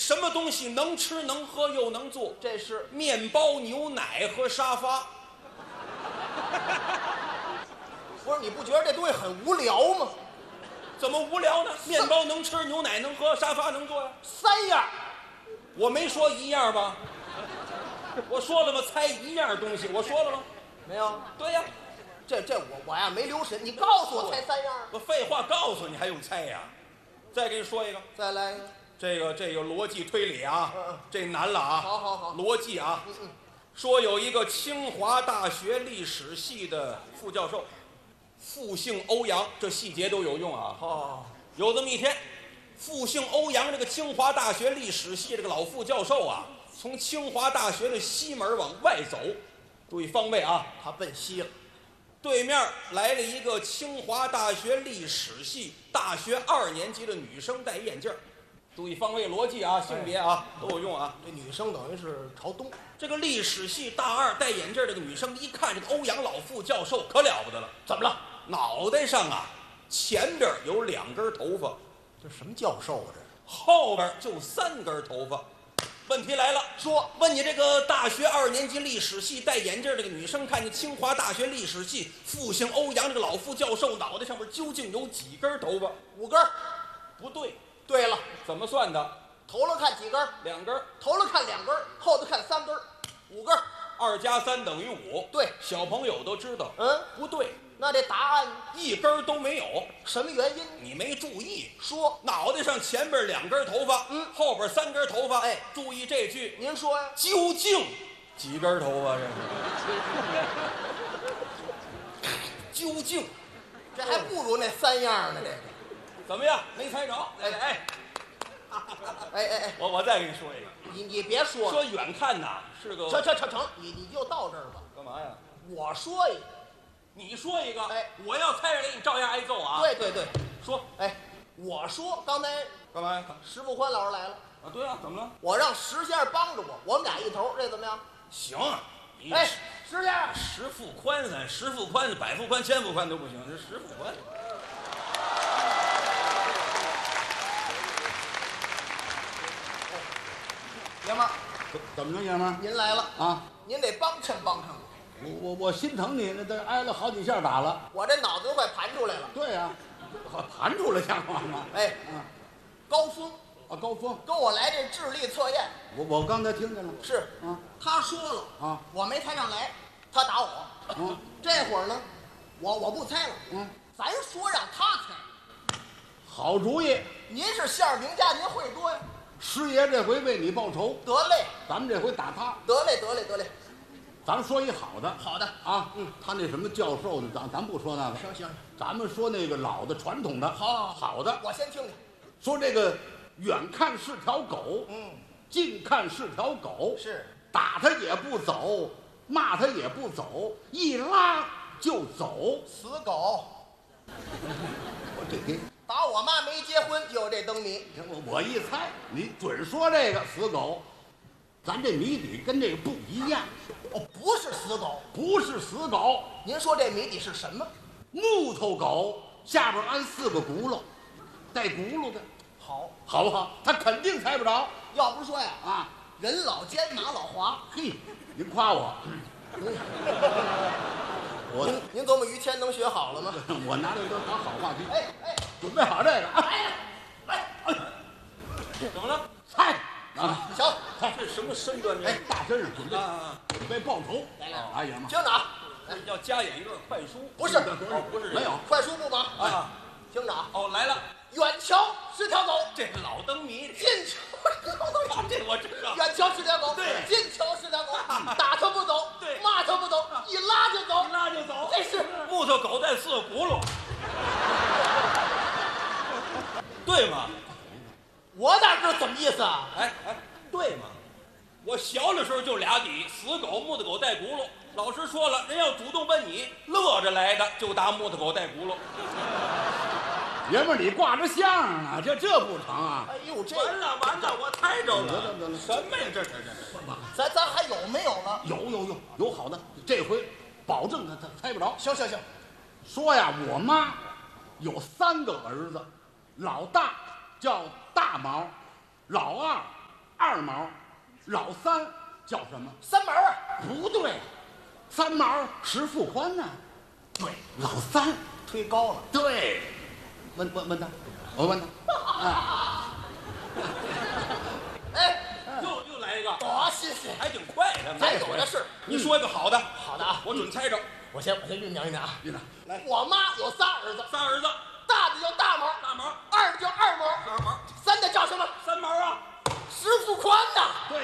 什么东西能吃能喝又能坐？ 这是面包、牛奶和沙发。 不是？你不觉得这东西很无聊吗？ 怎么无聊呢？面包能吃，牛奶能喝，沙发能坐呀。 3样， 我没说一样吧？我说了吗？猜一样东西，我说了吗？ 没有？ 对呀。 这我呀没留神，你告诉我猜3样。 我废话告诉你，还用猜呀？再给你说一个， 再来一个。 这个逻辑推理啊，这难了啊。 好。 逻辑啊，说有一个清华大学历史系的副教授，复姓欧阳，这细节都有用啊。 哦， 有这么一天，复姓欧阳这个清华大学历史系这个老副教授啊，从清华大学的西门往外走，注意方位啊， 他奔西了。 对面来了一个清华大学历史系大学2年级的女生，戴眼镜。注意方位逻辑啊，性别啊都有用啊。 这女生等于是朝东。 这个历史系大2戴眼镜这个女生一看这个欧阳老副教授可了不得了，怎么了？脑袋上啊前边有2根头发， 这什么教授啊？这后边就3根头发。问题来了， 说问你这个大学2年级历史系戴眼镜这个女生，看见清华大学历史系复姓欧阳这个老副教授脑袋上面究竟有几根头发 ？5根。 不对。 对了， 怎么算的？ 头了看几根 ？2根。 头了看2根，后头看3根，5根。 2加3等于5。 对， 小朋友都知道。不对。 那这答案 1根都没有。 什么原因？ 你没注意。 说脑袋上前边2根头发，后边3根头发。 哎， 注意这句。 您说呀？ 究竟几根头发？这是。究竟， 这还不如那3样呢。这个怎么样？没猜着？哎，我再给你说一个。 你别说了。 说远看呐是个。 成，你就到这儿吧。 干嘛呀？ 我说一个， 你说一个。 哎， 我要猜着你照样挨揍啊。 对， 说。 哎，我说刚才干嘛呀？ 石富宽老师来了。 啊，对啊，怎么了？ 我让石先生帮着我们俩一头，这怎么样？ 行。 哎，石先生， 石富宽，石富宽、百富宽、千富宽都不行，这石富宽。 爷们儿， 怎么着，爷们儿？ 您来了啊！ 您得帮衬我。 我心疼你，那这挨了好几下打了。 我这脑子都快盘出来了。 对呀，盘出来像话吗？ 哎，高峰啊，高峰跟我来这智力测验。 我刚才听见了。 是啊， 他说了啊， 我没猜上来，他打我。这会儿呢，我不猜了。咱说让他猜。 好主意。 您是相声名家，您会多呀。 师爷这回为你报仇。 得嘞， 咱们这回打他。 得嘞。 咱们说一好的。 好的啊，他那什么教授的，咱不说那个。 行， 咱们说那个老的传统的。好的。 我先听听。 说这个远看是条狗，近看是条狗， 是打他也不走，骂他也不走，一拉就走。 死狗。 我这打我妈没结婚就有这灯谜。 我一猜，你准说这个死狗。咱这谜底跟这个不一样。 不是死狗。 不是死狗。 您说这谜底是什么？ 木头狗下边安4个轱辘，带轱辘的。好不好？他肯定猜不着。 要不说呀，人老奸马老滑。 嘿，您夸我。 您琢磨于谦能学好了吗？ 我拿这都当好话题。 哎， 准备好这个。 来， 怎么了？ 猜啊，行， 这什么身段？ 哎，大身上准备报仇。 来， 哎呀妈！ 听着啊， 要加演一段快书。 不是， 不是， 没有快书不忙啊。 听着啊。 来了。 远瞧是条狗， 这是老灯谜。 近瞧这我知道。 远瞧是条狗， 对， 近瞧是条狗，打它不走， 对， 骂它不走，一拉就走，这是木头狗带4个轱辘，对吗？ 我哪知道怎么意思啊？ 哎，对吗？我小的时候就俩底，死狗、木头狗带轱辘。老师说了，人要主动问你，乐着来的就答木头狗带轱辘。 爷们儿，你挂着相呢，这不成啊！ 哎呦，这完了，我猜着了。什么呀？这咱还有没有了？ 有好的，这回保证他猜不着。 行。 说呀，我妈有3个儿子，老大叫大毛，老二二毛，老三叫什么？ 三毛啊， 不对，三毛石富宽呐。对，老三忒高了。 对，问他，我问他。啊， 哎， 又来一个， 好，谢谢。 还挺快的。 咱有的是。 你说一个好的， 好的啊， 我准猜着。 我先酝酿啊。 院长， 来， 我妈有仨儿子， 仨儿子， 大的叫大毛， 大毛， 二的叫二毛， 二毛， 三的叫什么？ 三毛啊。 石富宽呐。 对，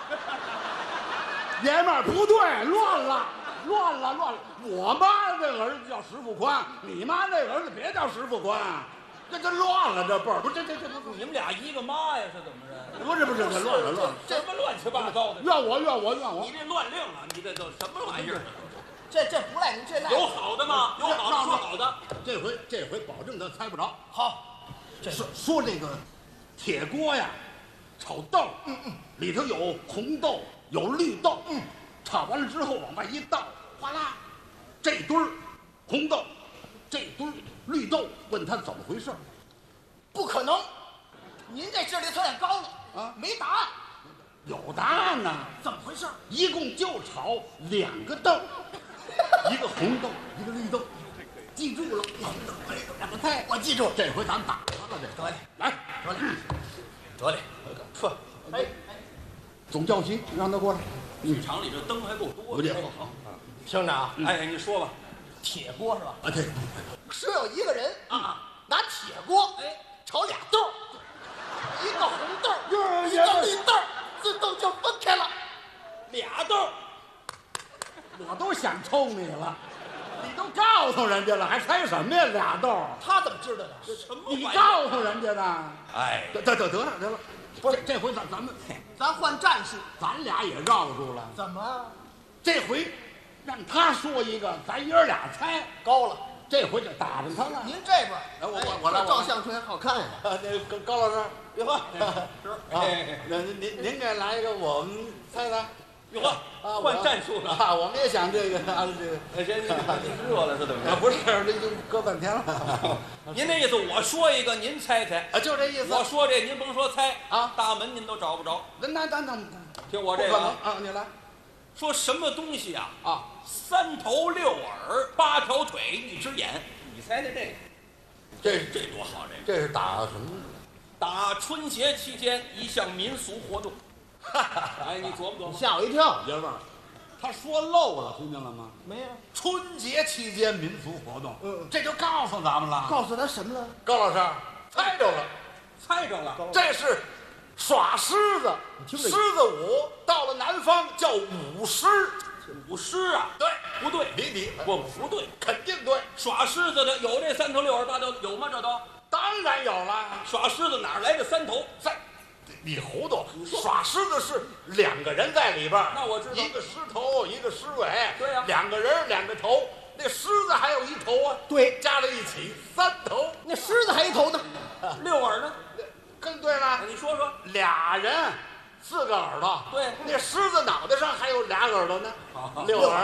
爷们儿不对，乱了。我妈那儿子叫石富宽，你妈那儿子别叫石富宽，这乱了，这辈儿不这你们俩一个妈呀？是怎么着？ 不是，这乱了。 什么乱七八糟的？ 怨我！ 你这乱令了，你这都什么玩意儿？ 这不赖您，这赖有好的吗？有好的说好的。 这回保证他猜不着。 好。 说这个铁锅呀，炒豆，里头有红豆，有绿豆，炒完了之后往外一倒，哗啦，这堆儿红豆，这堆儿绿豆，问他怎么回事？ 不可能，您这智力测验高了啊， 没答案。 有答案呢。 怎么回事？ 一共就炒2个豆，一个红豆，一个绿豆，记住了。红豆、绿豆2个菜， 我记住。 这回咱打他了，这得嘞， 来， 得嘞，呵，哎， 总教习让他过来。 剧场里这灯还够多的。 好。 听着啊， 哎，你说吧。 铁锅是吧？ 啊，对。 说有一个人拿铁锅炒俩豆，一个红豆，一个绿豆，自动就分开了。 俩豆， 我都想抽你了，你都告诉人家了，还猜什么呀？俩豆， 他怎么知道的？ 什么你玩意儿？ 告诉人家的。 哎， 得了，不是这回咱们咱换战术。 咱俩也绕住了。 怎么这回让他说一个，咱爷儿俩猜。 高了？ 这回就打着他了。 您这边， 我来照相片好看呀。 那高老师， 哟呵， 那您给来一个，我们猜猜。 哟呵，换战术了。 啊，我们也想这个这个。 哎，这热了是怎么着？ 不是，这已经搁半天了。 您那意思，我说一个，您猜猜。 啊，就这意思。 我说这，您甭说猜啊， 大门您都找不着。 那听我这个啊，你来。 说什么东西啊？ 啊 ，3头6耳8条腿1只眼，你猜猜这个？这多好！ 这是打什么？ 打春节期间一项民俗活动。哎，你琢磨琢磨。 吓我一跳。 爷们儿，他说漏了，听见了吗？ 没有。 春节期间民俗活动，这就告诉咱们了。 告诉他什么了？ 高老师，猜着了， 猜着了。 这是耍狮子，狮子舞，到了南方叫舞狮。 舞狮啊？ 对， 不对，不对， 肯定对。 耍狮子的有这3头6耳8条，有吗？这都当然有了。 耍狮子哪来这3头？ 你糊涂！耍狮子是2个人在里边， 那我知道， 一个狮头，一个狮尾。 对呀 ，2个人2个头，那狮子还有1头啊。 对， 加在一起3头。 那狮子还一头呢 ，6耳呢？ 更对了。 你说说 ，2人4个耳朵。 对， 那狮子脑袋上还有2耳朵呢，6耳。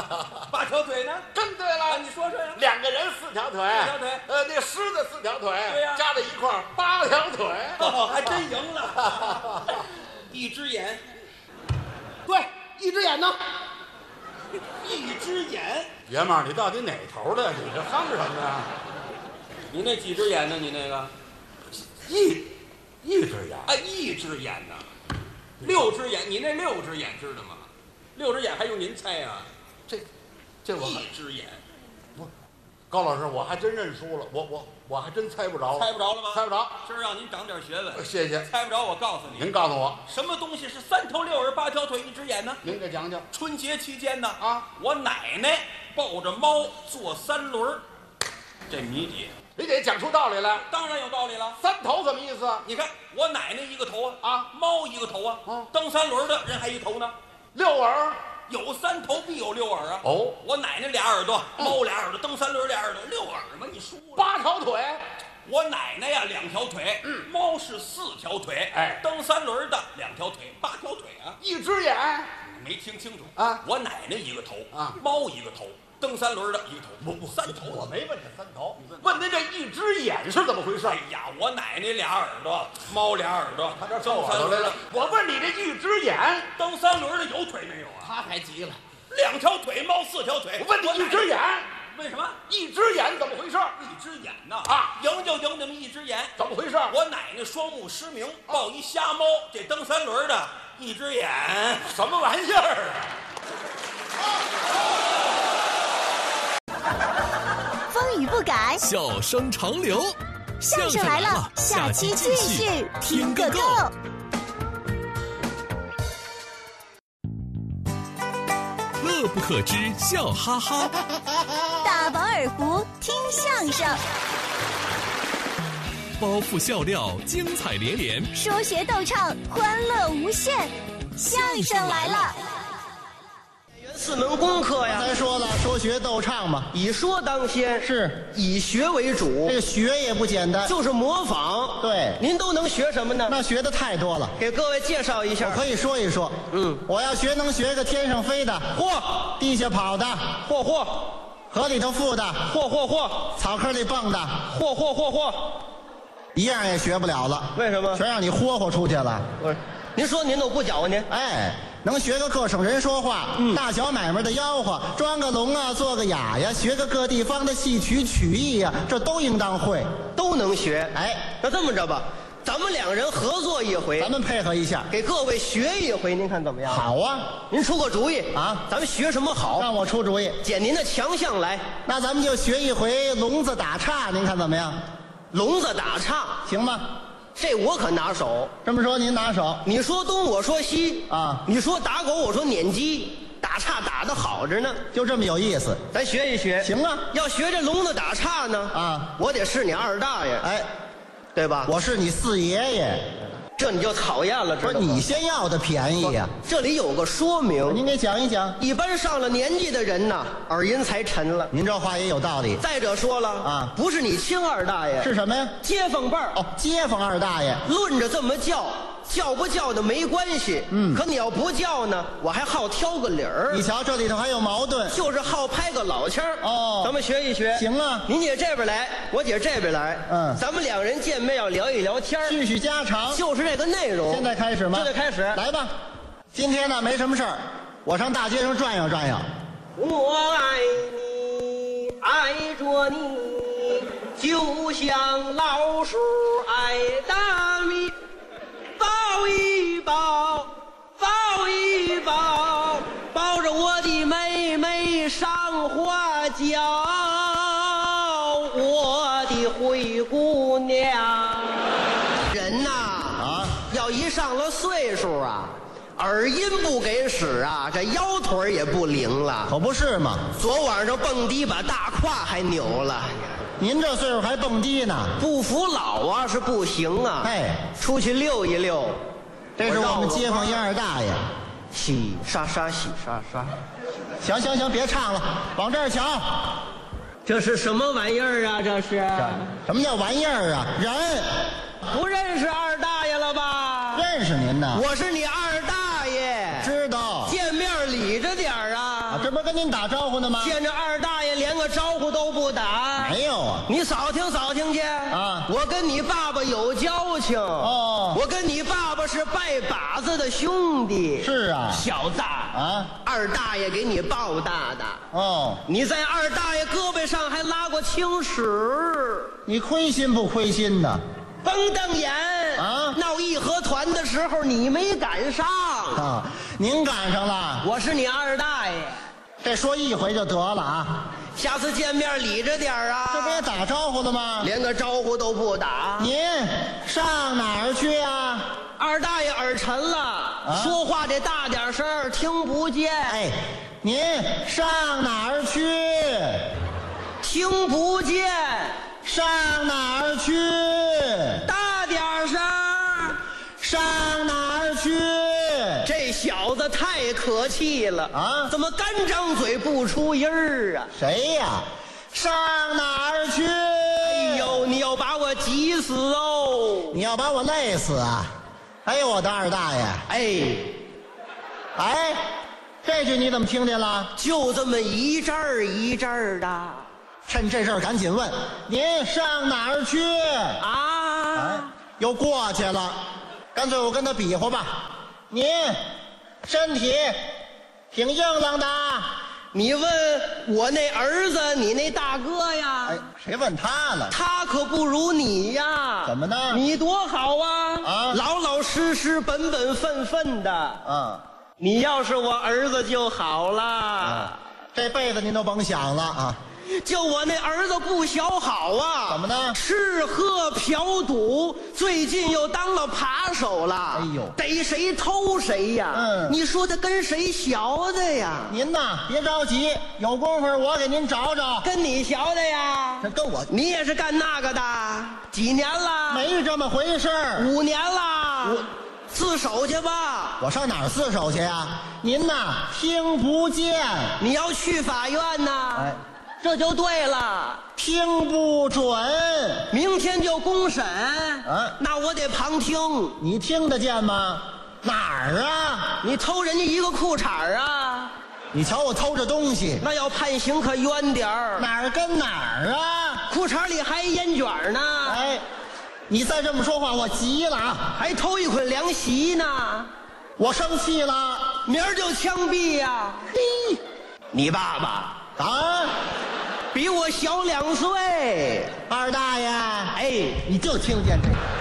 8条腿呢？ 更对了。 你说说呀。 2个人4条腿。 4条腿。 那狮子4条腿。 对呀。 加在一块儿8条腿。 还真赢了。1只眼。 对，1只眼呢 ？1只眼。 爷们儿，你到底哪头的？你这哼什么呀？ 你那几只眼呢？你那个？ 一只眼。 啊，1只眼呢？6只眼，你那6只眼知道吗？6只眼还用您猜呀？ 这我 1只眼。 不，高老师，我还真认输了，我还真猜不着。 猜不着了吗？ 猜不着。 今儿让您长点学问。 谢谢。 猜不着，我告诉你。 您告诉我， 什么东西是3头6耳8条腿1只眼呢？ 您给讲讲。 春节期间呢， 啊， 我奶奶抱着猫坐3轮，这谜底。 你得讲出道理来。 当然有道理了。 3头什么意思？ 你看，我奶奶1个头啊， 猫1个头啊，蹬3轮的人还1头呢。 6耳， 有3头必有6耳啊。 哦， 我奶奶俩耳朵，猫俩耳朵，蹬3轮俩耳朵，6耳嘛，你输了。 8条腿。 我奶奶呀2条腿，猫是4条腿， 哎， 蹬3轮的2条腿，8条腿啊。 1只眼。 没听清楚啊！ 我奶奶1个头啊， 猫1个头， 蹬三轮的一头，不三头。 我没问他三头，问您这一只眼是怎么回事？ 哎呀，我奶奶俩耳朵，猫俩耳朵， 他这蹬三轮了。我问你这一只眼蹬三轮的有腿没有啊？ 他还急了 2条腿，猫4条腿。 我问你一只眼， 为什么？ 一只眼怎么回事？ 一只眼呐啊， 赢就赢那么一只眼， 怎么回事？ 我奶奶双目失明，抱一瞎猫，这蹬三轮的一只眼， 什么玩意儿风雨不改， 笑声长流。 相声来了，下期继续听个够。 乐不可支，笑哈哈。 大饱耳福，听相声。 包袱笑料，精彩连连。 说学逗唱，欢乐无限。相声来了。 4门功课呀， 咱说了，说学逗唱嘛， 以说当先， 是以学为主。 这个学也不简单， 就是模仿。 对， 您都能学什么呢？ 那学的太多了。 给各位介绍一下。 我可以说一说。我要学能学个天上飞的，地下跑的，河里头浮的，草坑里蹦的，一样也学不了了。 为什么？ 全让你霍出去了。 不是，您说您都不搅和您。 哎，能学个各省人说话，大小买卖的吆喝，装个聋啊，做个哑呀，学个各地方的戏曲曲艺呀，这都应当会， 都能学。 哎， 那这么着吧，咱们2人合作一回， 咱们配合一下， 给各位学一回，您看怎么样？ 好啊， 您出个主意啊， 咱们学什么好？ 让我出主意， 捡您的强项来。 那咱们就学一回聋子打岔，您看怎么样？ 聋子打岔行吗？ 这我可拿手。 这么说您拿手， 你说东，我说西啊， 你说打狗，我说撵鸡，打岔打得好着呢， 就这么有意思。 咱学一学。 行啊， 要学这聋子打岔呢啊， 我得是你二大爷， 哎， 对吧？ 我是你四爷爷， 这你就讨厌了，知道吗？ 不是你先要的便宜呀。 这里有个说明， 您给讲一讲。 一般上了年纪的人呐，耳音才沉了。 您这话也有道理。 再者说了啊， 不是你亲二大爷， 是什么呀？ 街坊辈儿。 哦，街坊二大爷。 论着这么叫，叫不叫的没关系。可你要不叫呢，我还好挑个理儿。 你瞧，这里头还有矛盾， 就是好拍个老腔儿。 哦， 咱们学一学。 行啊， 您姐这边来，我姐这边来。咱们2人见面要聊一聊天， 叙叙家常， 就是这个内容。 现在开始吗？ 现在开始， 来吧。今天呢没什么事儿，我上大街上转悠转悠。 我爱你，爱着你，就像老鼠爱大米。抱一抱，抱一抱，抱着我的妹妹上花轿，我的灰姑娘。人呐，要一上了岁数啊，耳音不给使啊，这腰腿也不灵了。 可不是嘛， 昨晚上蹦迪把大胯还扭了。 您这岁数还蹦迪呢？ 不服老啊是不行啊。 哎， 出去溜一溜。 这是我们街坊一二大爷。 洗刷刷，洗刷刷。 行，别唱了，往这儿瞧。 这是什么玩意儿啊？这是什么叫玩意儿啊？人不认识二大爷了吧？ 认识您呢。 我是你二大爷。 知道。 见面理着点儿啊。 这不是跟您打招呼呢吗？ 见着二大爷连个招呼都不打。 没有啊。 你扫听扫听去啊！ 我跟你爸爸有交情哦。 我跟你爸爸是拜把子的兄弟。 是啊。 小子啊， 二大爷给你抱大的。 哦。 你在二大爷胳膊上还拉过青史。 你亏心不亏心呢？ 甭瞪眼啊！ 闹义和团的时候你没赶上啊，您赶上了。 我是你二大爷。 这说一回就得了啊！ 下次见面理着点啊！ 这不也打招呼了吗？ 连个招呼都不打。 您上哪儿去啊？ 二大爷耳沉了，说话得大点声，听不见。 哎，您上哪儿去？ 听不见。 上哪儿去？ 大点声。 上哪儿去？ 这小子太可气了啊！ 怎么干张嘴不出音儿啊？ 谁呀？上哪儿去？ 哎呦，你要把我急死哦！ 你要把我累死啊！哎呦，我的二大爷！ 哎， 这句你怎么听见了？ 就这么一阵儿一阵儿的。 趁这事儿赶紧问，您上哪儿去？ 啊， 又过去了。干脆我跟他比划吧。您身体挺硬朗的。 你问我那儿子，你那大哥呀？ 哎，谁问他了？ 他可不如你呀。 怎么呢？ 你多好啊！ 啊， 老老实实、本本分分的。 啊， 你要是我儿子就好了。 这辈子您都甭想了啊！ 就我那儿子不小好啊！ 怎么呢？ 吃喝嫖赌，最近又当了扒手了。 哎呦， 逮谁偷谁呀！你说他跟谁学的呀？ 您呐，别着急，有功夫我给您找找。 跟你学的呀？ 这跟我， 你也是干那个的？几年了？ 没这么回事儿。 5年了。自首去吧。 我上哪儿自首去呀？您呐，听不见。 你要去法院呐？ 哎， 这就对了， 听不准。 明天就公审。那我得旁听。 你听得见吗？哪儿啊？ 你偷人家一个裤衩啊？ 你瞧我偷着东西， 那要判刑可冤点儿。 哪儿跟哪儿啊？ 裤衩里还烟卷呢。 哎，你再这么说话，我急了啊！ 还偷一捆凉席呢。 我生气了， 明儿就枪毙呀！嘿，你爸爸啊， 比我小2岁。 二大爷， 哎， 你就听见这个。